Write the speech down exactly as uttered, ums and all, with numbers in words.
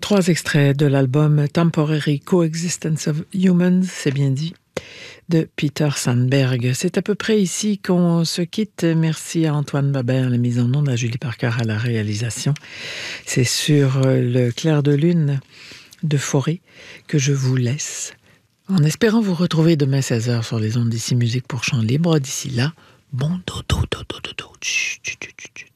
Trois extraits de l'album Temporary Coexistence of Humans, c'est bien dit, de Peter Sandberg. C'est à peu près ici qu'on se quitte. Merci à Antoine Babert, la mise en onde, à Julie Parker à la réalisation. C'est sur le clair de lune de Forêt que je vous laisse, en espérant vous retrouver demain seize heures sur les ondes d'Ici Musique pour Chant Libre. D'ici là, bon dodo, dodo, dodo. Chut, chut, chut, chut.